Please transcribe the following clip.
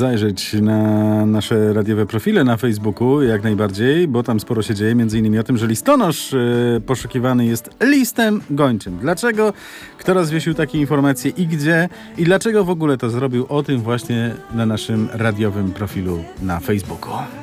Zajrzeć na nasze radiowe profile na Facebooku jak najbardziej, bo tam sporo się dzieje, między innymi o tym, że listonosz poszukiwany jest listem gończym. Dlaczego? Kto rozwiesił takie informacje i gdzie? I dlaczego w ogóle to zrobił? O tym właśnie na naszym radiowym profilu na Facebooku.